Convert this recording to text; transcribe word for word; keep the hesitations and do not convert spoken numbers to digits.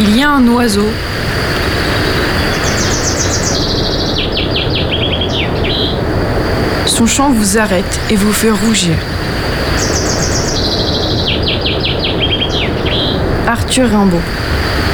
Il y a un oiseau. Son chant vous arrête et vous fait rougir. Arthur Rimbaud.